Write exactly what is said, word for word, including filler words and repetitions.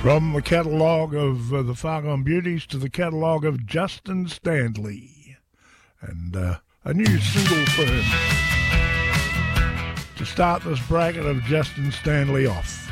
From the catalogue of uh, the Fargone Beauties to the catalogue of Justin Stanley. And uh, a new single for him to start this bracket of Justin Stanley off.